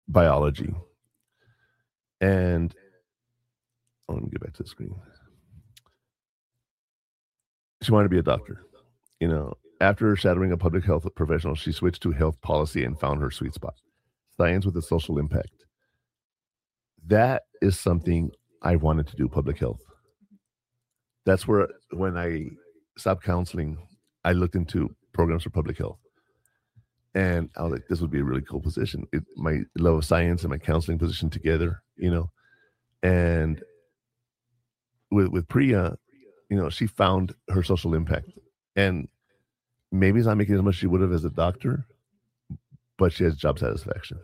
biology. And let me get back to the screen. She wanted to be a doctor. After shadowing a public health professional, she switched to health policy and found her sweet spot: science with a social impact. That is something I wanted to do, public health. That's where, when I stopped counseling, I looked into programs for public health. And I was like, this would be a really cool position. My love of science and my counseling position together, And with Priya, she found her social impact. And maybe it's not making as much as she would have as a doctor, but she has job satisfaction.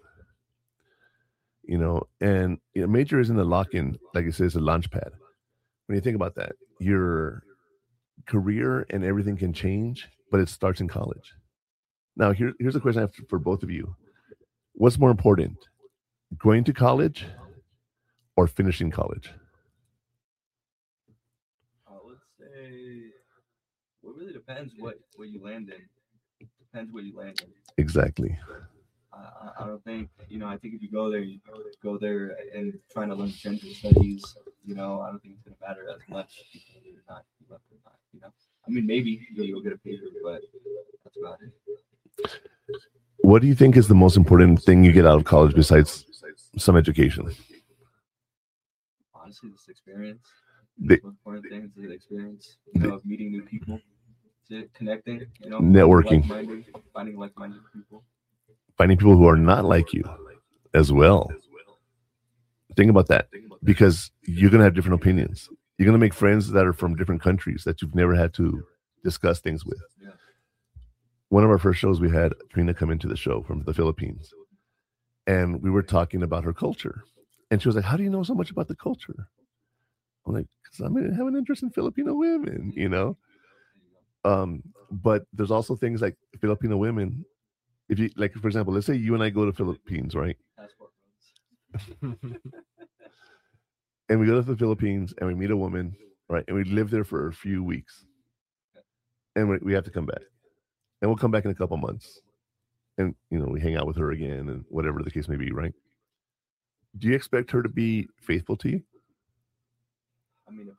And major isn't a lock-in, like it says, a launch pad. When you think about that, your career and everything can change, but it starts in college. Now, here's a question I have for both of you. What's more important, going to college or finishing college? Let's say, well, it really depends what you land in. Depends what you land in. Exactly. I don't think, I think if you go there and trying to learn gender studies, I don't think it's going to matter as much if you're not left or not, I mean, maybe you'll get a paper, but that's about it. What do you think is the most important thing you get out of college besides some education? Honestly, this experience. The most important thing is the experience, of meeting new people, connecting, networking, finding like-minded people. Finding people who are not like you as well. Think about that, because you're going to have different opinions. You're going to make friends that are from different countries that you've never had to discuss things with. Yeah. One of our first shows, we had Trina come into the show from the Philippines, and we were talking about her culture. And she was like, how do you know so much about the culture? I'm like, because I have an interest in Filipino women, But there's also things like Filipino women. If you, like, for example, let's say you and I go to Philippines, right? And we go to the Philippines and we meet a woman, right? And we live there for a few weeks. And we have to come back. And we'll come back in a couple months. And, we hang out with her again and whatever the case may be, right? Do you expect her to be faithful to you? I mean,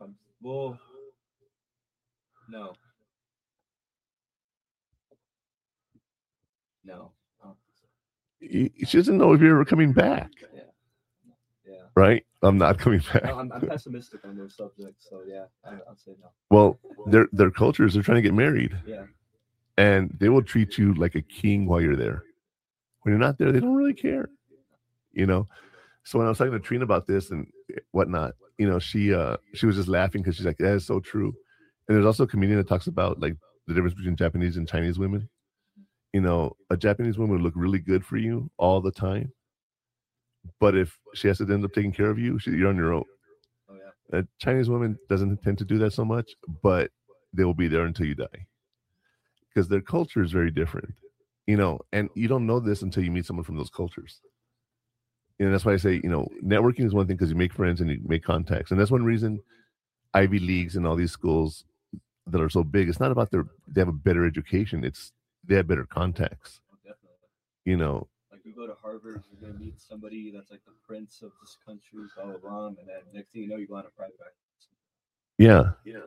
no. No. She doesn't know if you're ever coming back. Yeah. Right? I'm not coming back. I'm pessimistic on those subjects, so yeah, I'll say no. Well, their cultures, they're trying to get married. Yeah. And they will treat you like a king while you're there. When you're not there, they don't really care. So when I was talking to Trina about this and whatnot, she was just laughing because she's like, that is so true. And there's also a comedian that talks about like the difference between Japanese and Chinese women. A Japanese woman would look really good for you all the time, but if she has to end up taking care of you, you're on your own. Oh, yeah. A Chinese woman doesn't tend to do that so much, but they will be there until you die because their culture is very different, and you don't know this until you meet someone from those cultures. That's why I say, networking is one thing because you make friends and you make contacts. And that's one reason Ivy Leagues and all these schools that are so big, it's not about they have a better education. It's they have better contacts. Oh, definitely. Like you go to Harvard, you're going to meet somebody that's like the prince of this country, blah, blah, blah. And then next thing you know, you go on a private practice. Yeah.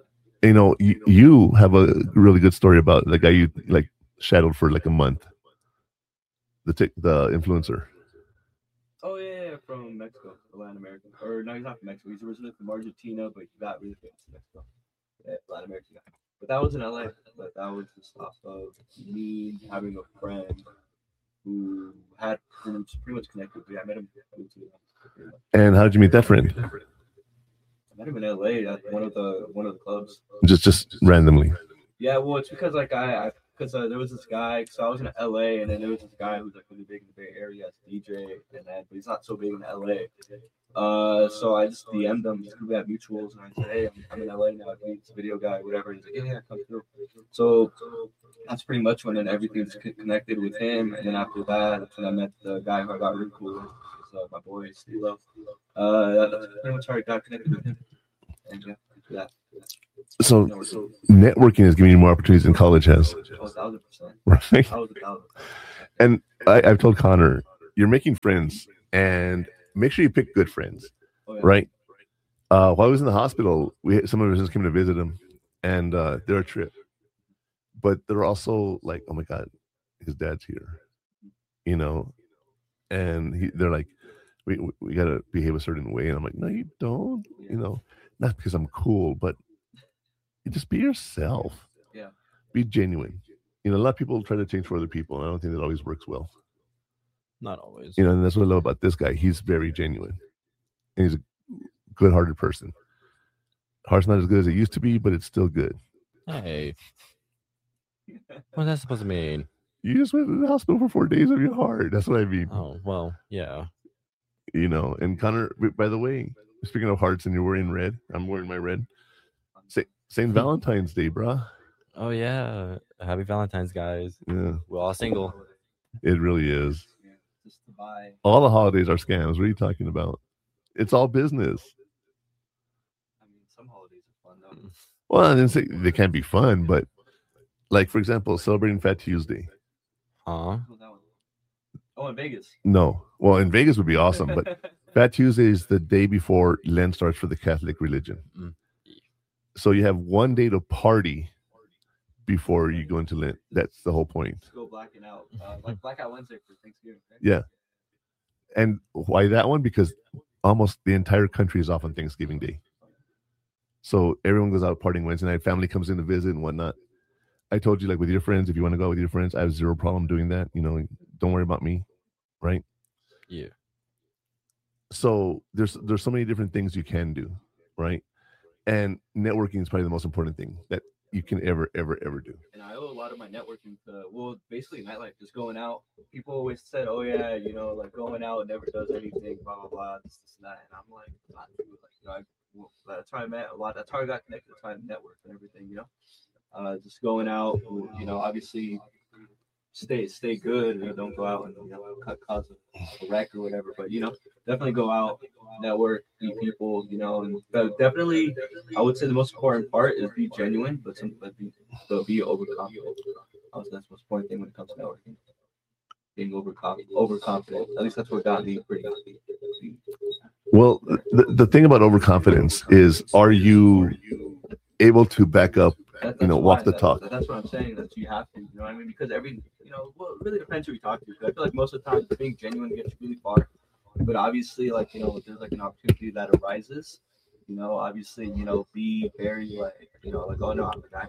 You have a really good story about the guy you like shadowed for like a month. The influencer. Oh yeah, from Mexico, the Latin American. Or no, he's not from Mexico. He's originally from Argentina, but he got really famous in Mexico. Yeah, Latin American guy. But that was in LA. But that was just off of me having a friend who was pretty much connected with me. I met him. And how did you meet that friend? I met him in LA at one of the clubs. Just randomly. Yeah, well, it's because like because there was this guy. So I was in LA, and then there was this guy who's like really big in the Bay Area as a DJ, but he's not so big in LA. So I just DM'd him because we had mutuals, and I said, "Hey, I'm in LA now. It's a video guy, whatever." He's like, "Yeah, come through." So that's pretty much when then everything's connected with him, and then after that, that's when I met the guy who I got really cool with, my boy Stilo. That's pretty much how I got connected with him, and yeah, after that. So networking is giving you more opportunities than college has. 1,000%. Right. 1,000%. And I've told Connor, you're making friends and make sure you pick good friends, Oh, yeah. right? While I was in the hospital, some of our residents came to visit him, and they're a trip, but they're also like, oh my god, his dad's here, you know, and they're like, we gotta behave a certain way, and I'm like, no, you don't, you know, not because I'm cool, but you just be yourself, Yeah. be genuine. You know, a lot of people try to change for other people, and I don't think that always works well. Not always. You know, and that's what I love about this guy. He's very genuine, and he's a good-hearted person. Heart's not as good as it used to be, but it's still good. Hey. What's that supposed to mean? You just went to the hospital for 4 days of your heart. That's what I mean. Oh, well, yeah. You know, and Connor, by the way, speaking of hearts, and you're wearing red, I'm wearing my red. St. Valentine's Day, bruh. Oh, yeah. Happy Valentine's, guys. Yeah, We're all single. it really is. Yeah. Just to buy. All the holidays are scams. What are you talking about? It's all business. I mean, some holidays are fun though. Well, I didn't say they can't be fun, but like, for example, celebrating Fat Tuesday. Huh? What's that one? Oh, in Vegas. No. Well, in Vegas would be awesome, but Fat Tuesday is the day before Lent starts for the Catholic religion. Mm. So you have one day to party before you go into Lent. That's the whole point. Just go blacking out, like Blackout Wednesday for Thanksgiving. Right? Yeah. And why that one? Because almost the entire country is off on Thanksgiving Day. So everyone goes out partying Wednesday night. Family comes in to visit and whatnot. I told you, like, with your friends, if you want to go with your friends, I have zero problem doing that. You know, don't worry about me, right? Yeah. So there's so many different things you can do, right? And networking is probably the most important thing that you can ever do. And I owe a lot of my networking to, well, basically nightlife, just going out. People always said, oh yeah, you know, like going out never does anything, blah blah blah, this and that. And I'm like, not true. Like, you know, that's how I met a lot. That's how I got connected. That's how I networked and everything. You know, just going out. You know, obviously, stay good. You know, don't go out and, you know, cause a wreck or whatever. But, you know, definitely go out, network, meet people. You know, and definitely, I would say the most important part is be genuine, but be overconfident. I would say that's the most important thing when it comes to networking. Being overconfident. At least that's what got me pretty. Well, the thing about overconfidence is, are you able to back up, you know, walk the talk? That's what I'm saying. That you have to, you know what I mean? Because you know, well, it really depends who you talk to. I feel like most of the time, being genuine gets you really far. But obviously, like, you know, if there's like an opportunity that arises, you know, obviously, you know, be very like, you know, like, oh no, I'm the guy.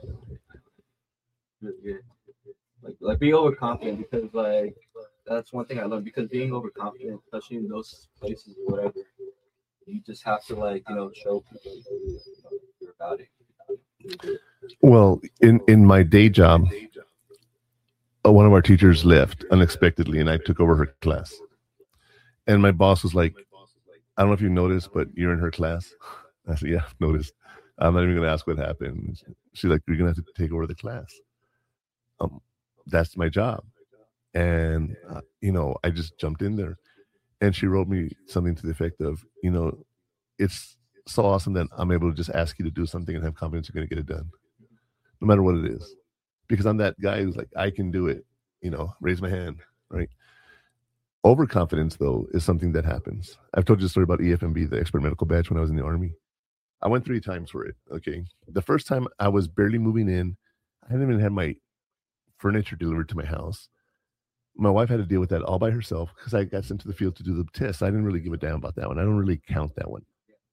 Really good. Like be overconfident, because like that's one thing I learned, because being overconfident, especially in those places or whatever, you just have to, like, you know, show people, you know, you're about it. Well, in my day job, one of our teachers left unexpectedly, and I took over her class. And my boss was like, I don't know if you noticed, but you're in her class. I said, yeah, I've noticed. I'm not even going to ask what happened. She's like, you're going to have to take over the class. That's my job. And, you know, I just jumped in there. And she wrote me something to the effect of, you know, it's so awesome that I'm able to just ask you to do something and have confidence you're going to get it done, no matter what it is. Because I'm that guy who's like, I can do it, you know, raise my hand, right? Overconfidence, though, is something that happens. I've told you a story about EFMB, the expert medical badge, when I was in the Army. I went 3 times for it, okay? The first time I was barely moving in. I hadn't even had my furniture delivered to my house. My wife had to deal with that all by herself because I got sent to the field to do the test. I didn't really give a damn about that one. I don't really count that one.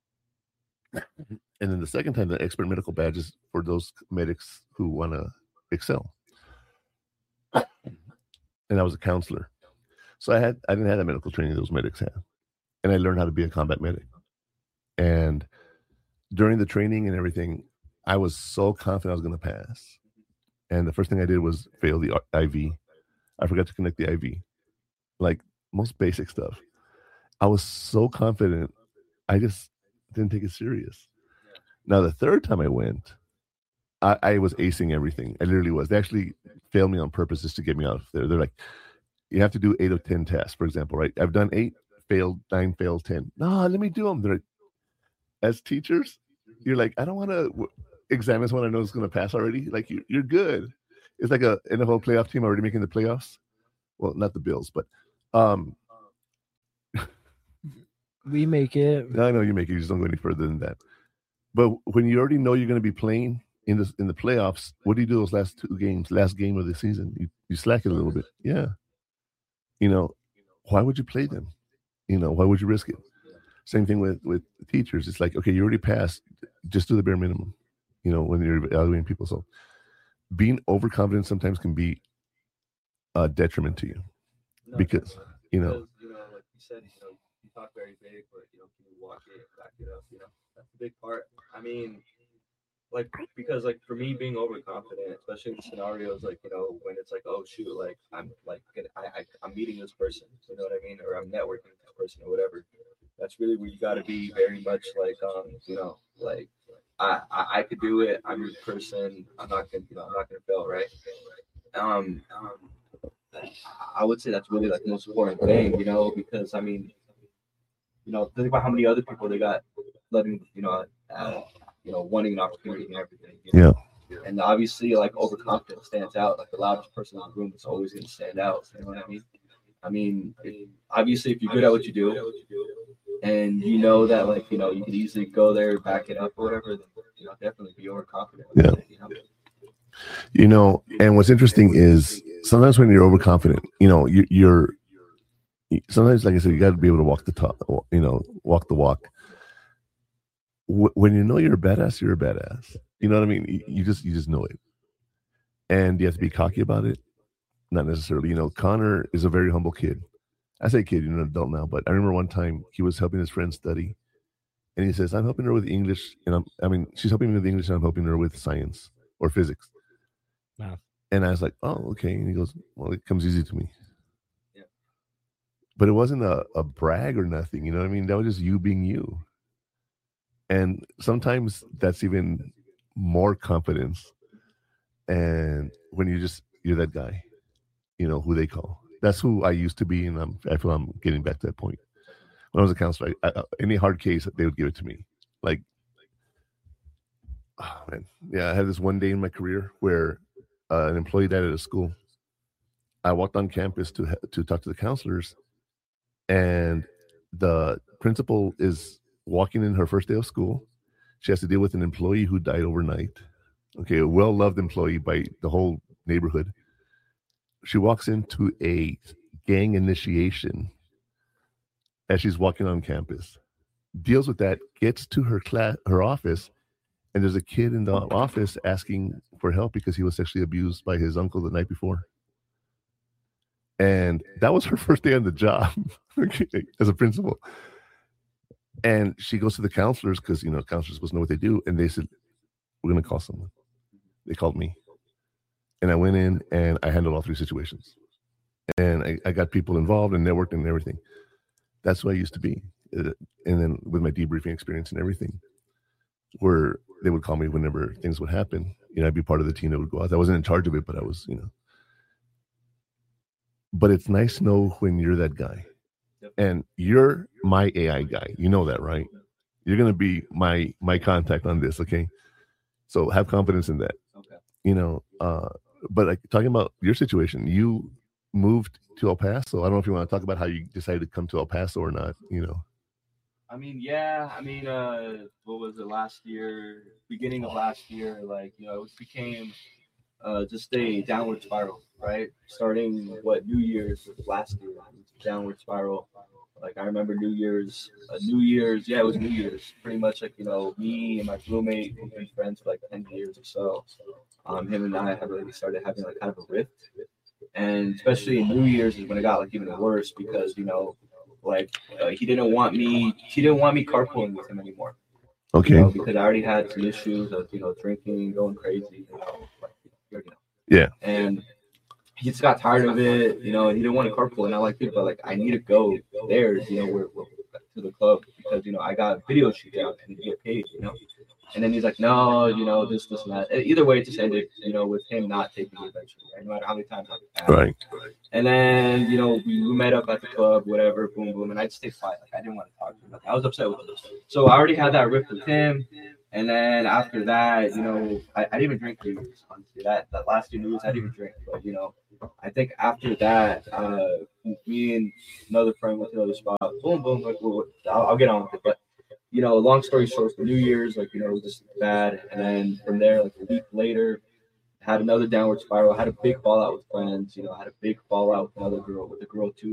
And then the second time, the expert medical badge is for those medics who want to excel. And I was a counselor. So I didn't have that medical training those medics had. And I learned how to be a combat medic. And during the training and everything, I was so confident I was going to pass. And the first thing I did was fail the IV. I forgot to connect the IV. Like, most basic stuff. I was so confident, I just didn't take it serious. Now, the third time I went, I was acing everything. I literally was. They actually failed me on purpose just to get me out of there. They're like, you have to do 8 of 10 tests, for example, right? I've done 8, failed 9, failed 10. No, let me do them. They're like, as teachers, you're like, I don't want to examine someone I know is going to pass already. Like, you're good. It's like a NFL playoff team already making the playoffs. Well, not the Bills, but We make it. I know you make it. You just don't go any further than that. But when you already know you're going to be playing in the playoffs, what do you do those last two games, last game of the season? You slack it a little bit. Yeah. You know, why would you play them? You know, why would you risk it? Same thing with teachers. It's like, okay, you already passed. Just do the bare minimum, you know, when you're evaluating people. So being overconfident sometimes can be a detriment to you. No, Because, definitely. you know, Because, like you said, you talk very big, but can you walk it, back it up? That's a big part. I mean, like because like for me being overconfident, especially in scenarios like when it's like, oh shoot, like I'm like I'm meeting this person, you know what I mean, or I'm networking with this person or whatever. That's really where you got to be very much like like I could do it. I'm this person. I'm not gonna fail, right? Um, I would say that's really like the most important thing, because I mean, think about how many other people they got letting, wanting an opportunity and everything. yeah. And obviously, like overconfidence stands out. Like the loudest person in the room is always going to stand out. You know what I mean? I mean, obviously, if you're good at what you do, and you know that, like, you can easily go there, back it up, or whatever, then, definitely be overconfident. Yeah. And what's interesting is sometimes when you're overconfident, you're sometimes, like I said, you got to be able to walk the talk, walk the walk. When you know you're a badass, you're a badass. You know what I mean? You just know it, and you have to be cocky about it. Not necessarily. Connor is a very humble kid. I say kid, an adult now, but I remember one time he was helping his friend study, and he says, "I'm helping her with English, and she's helping me with English, and I'm helping her with science or physics." Wow. And I was like, "Oh, okay." And he goes, "Well, it comes easy to me." Yeah. But it wasn't a brag or nothing. You know what I mean? That was just you being you. And sometimes that's even more confidence. And when you're that guy, who they call. That's who I used to be, and I feel I'm getting back to that point. When I was a counselor, any hard case, they would give it to me. Like, oh man, yeah. I had this one day in my career where an employee died at a school. I walked on campus to talk to the counselors, and the principal is walking in her first day of school. She has to deal with an employee who died overnight. Okay, a well-loved employee by the whole neighborhood. She walks into a gang initiation as she's walking on campus. Deals with that, gets to her office, and there's a kid in the office asking for help because he was sexually abused by his uncle the night before. And that was her first day on the job as a principal. And she goes to the counselors because, counselors supposed to know what they do. And they said, "We're going to call someone." They called me. And I went in and I handled all three situations. And I got people involved and networked and everything. That's who I used to be. And then with my debriefing experience and everything, where they would call me whenever things would happen. I'd be part of the team that would go out. I wasn't in charge of it, but I was, But it's nice to know when you're that guy. And you're my AI guy. You know that, right? You're going to be my contact on this, okay? So have confidence in that. Okay. But like talking about your situation, you moved to El Paso. I don't know if you want to talk about how you decided to come to El Paso or not, I mean, yeah. I mean, what was it last year? Beginning of last year, like it became just a downward spiral, right? Starting New Year's last year, downward spiral. Like I remember New Year's, yeah, it was New Year's. Pretty much like me and my roommate, we've been friends for like 10 years or so. Him and I have really started having like kind of a rift, and especially in New Year's is when it got like even worse because he didn't want me carpooling with him anymore. Okay. Because I already had some issues of drinking, going crazy, Yeah. And he just got tired of it, he didn't want to carpool, and I like it, but like I need to go there, we're to the club because I got video shoot out and get paid, And then he's like, no, this and that. Either way, it just ended, with him not taking me eventually, right? No matter how many times I asked. Right. And then, we met up at the club, whatever, boom, boom, and I just stayed quiet. Like I didn't want to talk to him. Like, I was upset with him. So I already had that rift with him. And then after that, I didn't even drink New Year's, honestly. That last year New Year's, I didn't even drink, but I think after that, me and another friend went to another spot. Boom, boom. Like, I'll get on with it. But long story short, for New Year's, like it was just bad. And then from there, like a week later, had another downward spiral. Had a big fallout with friends. Had a big fallout with another girl, with a girl too.